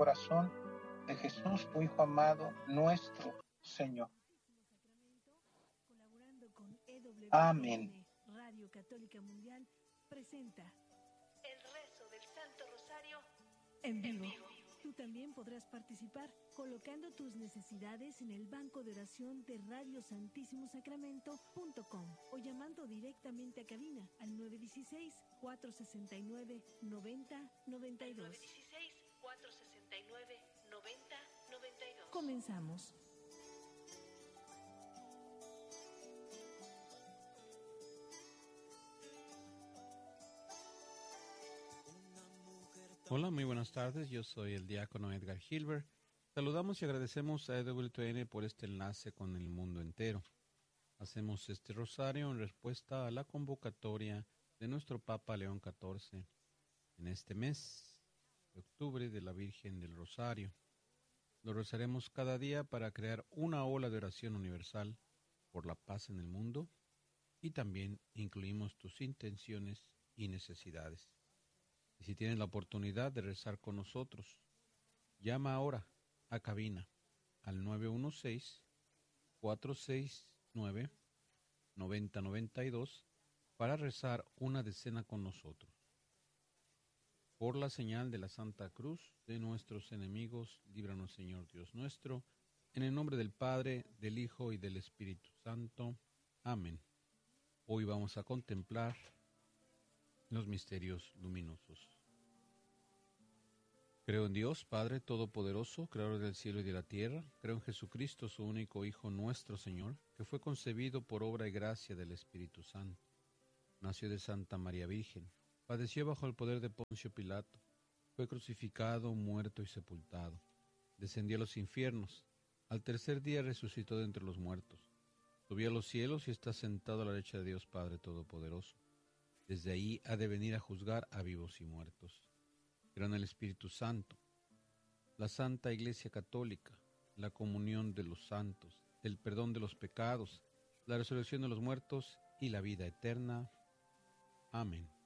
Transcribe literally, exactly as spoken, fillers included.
corazón de Jesús, tu Hijo amado, nuestro Señor. Amén. Radio Católica Mundial presenta el rezo del Santo Rosario en vivo. en vivo. Tú también podrás participar colocando tus necesidades en el banco de oración de radio santísimo sacramento punto com o llamando directamente a cabina al nueve uno seis, cuatro seis nueve, nueve cero nueve dos. nueve uno seis, cuatro seis nueve, nueve cero nueve dos. Comenzamos. Hola, muy buenas tardes. Yo soy el diácono Edgar Gilbert. Saludamos y agradecemos a E W T N por este enlace con el mundo entero. Hacemos este rosario en respuesta a la convocatoria de nuestro Papa León catorce en este mes de octubre de la Virgen del Rosario. Lo rezaremos cada día para crear una ola de oración universal por la paz en el mundo y también incluimos tus intenciones y necesidades. Y si tienes la oportunidad de rezar con nosotros, llama ahora a cabina al nueve uno seis, cuatro seis nueve, nueve cero nueve dos para rezar una decena con nosotros. Por la señal de la Santa Cruz de nuestros enemigos, líbranos Señor Dios nuestro, en el nombre del Padre, del Hijo y del Espíritu Santo. Amén. Hoy vamos a contemplar los misterios luminosos. Creo en Dios, Padre Todopoderoso, Creador del cielo y de la tierra. Creo en Jesucristo, su único Hijo, nuestro Señor, que fue concebido por obra y gracia del Espíritu Santo. Nació de Santa María Virgen, padeció bajo el poder de Poncio Pilato, fue crucificado, muerto y sepultado. Descendió a los infiernos, al tercer día resucitó de entre los muertos. Subió a los cielos y está sentado a la derecha de Dios Padre Todopoderoso. Desde ahí ha de venir a juzgar a vivos y muertos. Creo en el Espíritu Santo, la Santa Iglesia Católica, la comunión de los santos, el perdón de los pecados, la resurrección de los muertos y la vida eterna. Amén.